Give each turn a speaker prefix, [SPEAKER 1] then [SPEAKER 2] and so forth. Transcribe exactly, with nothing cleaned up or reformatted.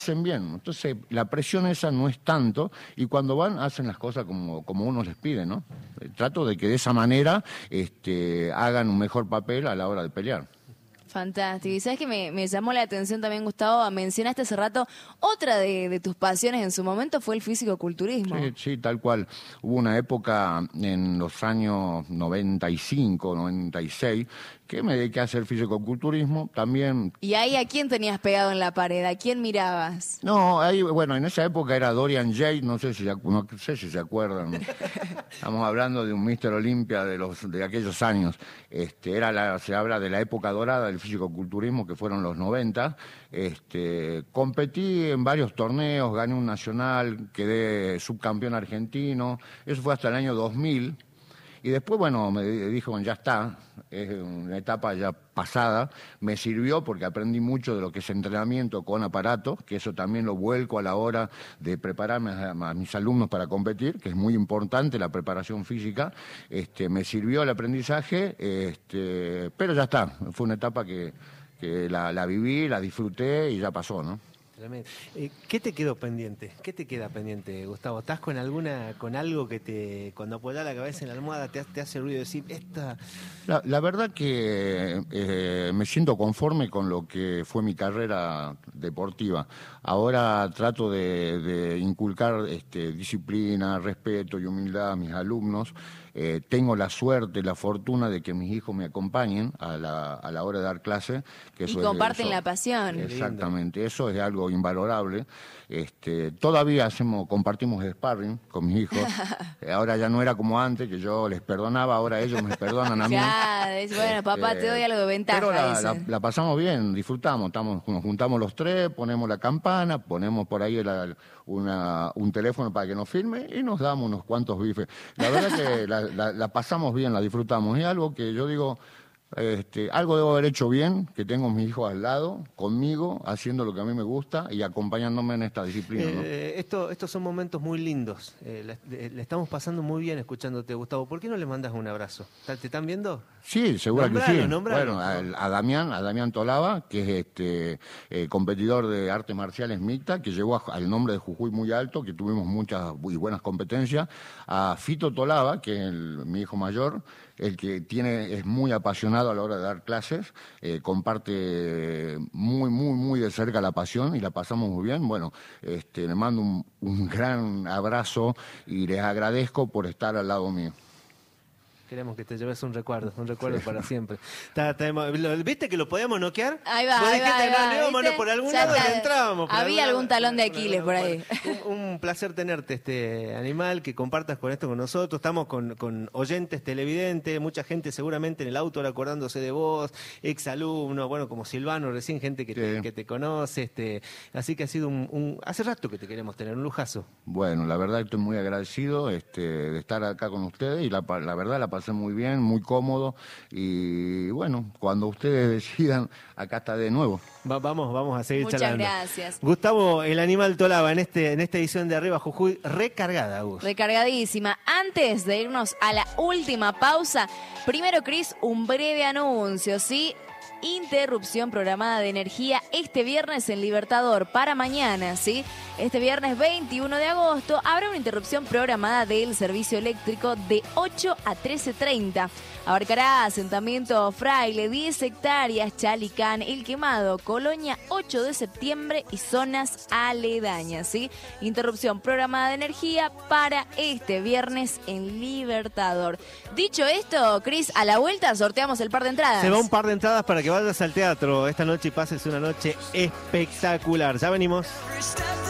[SPEAKER 1] hacen bien. Entonces, la presión esa no es tanto, y cuando van, hacen las cosas como, como uno les pide, ¿no? Trato de que de esa manera este, hagan un mejor papel a la hora de pelear.
[SPEAKER 2] Fantástico. Y sabes que me, me llamó la atención también, Gustavo, mencionaste hace rato, otra de, de tus pasiones en su momento fue el físico-culturismo.
[SPEAKER 1] Sí, sí, tal cual. Hubo una época en los años noventa y cinco, noventa y seis, que me dediqué a hacer físico-culturismo. También...
[SPEAKER 2] ¿Y ahí a quién tenías pegado en la pared? ¿A quién mirabas?
[SPEAKER 1] No, ahí, bueno, en esa época era Dorian Yates, no sé si, no sé si se acuerdan. Estamos hablando de un míster Olympia de los de aquellos años. Este, era la, se habla de la época dorada del físico-culturismo, que fueron los noventa. Este, competí en varios torneos, gané un nacional, quedé subcampeón argentino. Eso fue hasta el año dos mil. Y después, bueno, me dijo, ya está, es una etapa ya pasada. Me sirvió porque aprendí mucho de lo que es entrenamiento con aparatos, que eso también lo vuelco a la hora de prepararme a, a mis alumnos para competir, que es muy importante la preparación física. Este, me sirvió el aprendizaje, este, pero ya está, fue una etapa que, que la, la viví, la disfruté y ya pasó, ¿no?
[SPEAKER 3] Eh, ¿Qué te quedó pendiente? ¿Qué te queda pendiente, Gustavo? ¿Estás con alguna, con algo que te, cuando apoyás la cabeza en la almohada, te, te hace ruido decir, esta...
[SPEAKER 1] La, la verdad que eh, me siento conforme con lo que fue mi carrera deportiva. Ahora trato de, de inculcar este, disciplina, respeto y humildad a mis alumnos. Eh, tengo la suerte, la fortuna de que mis hijos me acompañen a la, a la hora de dar clase. Que
[SPEAKER 2] y
[SPEAKER 1] eso
[SPEAKER 2] comparten
[SPEAKER 1] es, eso,
[SPEAKER 2] la pasión.
[SPEAKER 1] Exactamente, eso es algo invalorable. Este, todavía hacemos, compartimos sparring con mis hijos. Ahora ya no era como antes, que yo les perdonaba, ahora ellos me perdonan a mí.
[SPEAKER 2] Claro, es, bueno, papá,
[SPEAKER 1] Este,
[SPEAKER 2] te doy algo de ventaja.
[SPEAKER 1] Pero la, la, la pasamos bien, disfrutamos, estamos, nos juntamos los tres, ponemos la campana, ponemos por ahí la, una, un teléfono para que nos filme y nos damos unos cuantos bifes. La verdad que la, la, la pasamos bien, la disfrutamos. Es algo que yo digo... Este, algo debo haber hecho bien, que tengo a mis hijos al lado, conmigo, haciendo lo que a mí me gusta y acompañándome en esta disciplina, ¿no?
[SPEAKER 3] Eh, esto, estos son momentos muy lindos. Eh, le, le estamos pasando muy bien escuchándote, Gustavo. ¿Por qué no le mandas un abrazo? ¿Te están viendo?
[SPEAKER 1] Sí, seguro
[SPEAKER 3] nombralo,
[SPEAKER 1] que sí.
[SPEAKER 3] Nombralo.
[SPEAKER 1] Bueno, a, a Damián, a Damián Tolaba, que es este eh, competidor de artes marciales mixtas, que llegó a, al nombre de Jujuy muy alto, que tuvimos muchas muy buenas competencias. A Fito Tolaba, que es el, mi hijo mayor, el que tiene es muy apasionado a la hora de dar clases, eh, comparte muy, muy, muy de cerca la pasión y la pasamos muy bien. Bueno, este, le mando un, un gran abrazo y les agradezco por estar al lado mío.
[SPEAKER 3] Queremos que te lleves un recuerdo, un recuerdo sí. para siempre. Está, está, ¿Viste que lo podíamos noquear?
[SPEAKER 2] Ahí va, ahí va, ahí va,
[SPEAKER 3] no, no, por algún
[SPEAKER 2] ya
[SPEAKER 3] lado
[SPEAKER 2] está.
[SPEAKER 3] le entrábamos. Por
[SPEAKER 2] Había
[SPEAKER 3] algún
[SPEAKER 2] algún talón de Aquiles por ahí.
[SPEAKER 3] Un, un placer tenerte, este animal, que compartas con esto con nosotros. Estamos con, con oyentes televidentes, mucha gente seguramente en el auto acordándose de vos, exalumnos, bueno, como Silvano recién, gente que, sí. te, que te conoce. Este, así que ha sido un, un... Hace rato que te queremos tener, un lujazo.
[SPEAKER 1] Bueno, la verdad estoy muy agradecido este, de estar acá con ustedes y la, la verdad la pasé muy bien, muy cómodo y bueno, cuando ustedes decidan, acá está de nuevo.
[SPEAKER 3] Va, vamos, vamos a seguir
[SPEAKER 2] Muchas
[SPEAKER 3] charlando.
[SPEAKER 2] Muchas gracias.
[SPEAKER 3] Gustavo, el animal Tolaba, en este, en esta edición de Arriba Jujuy, recargada, Gus.
[SPEAKER 2] Recargadísima. Antes de irnos a la última pausa, primero, Cris, un breve anuncio, ¿sí? Interrupción programada de energía este viernes en Libertador para mañana, ¿sí? Este viernes veintiuno de agosto habrá una interrupción programada del servicio eléctrico de ocho a trece treinta. Abarcará asentamiento Fraile, diez hectáreas, Chalicán, El Quemado, Colonia, ocho de septiembre y zonas aledañas, ¿sí? Interrupción programada de energía para este viernes en Libertador. Dicho esto, Cris, a la vuelta sorteamos el par de entradas.
[SPEAKER 3] Se va un par de entradas para que vayas al teatro esta noche y pases una noche espectacular. Ya venimos.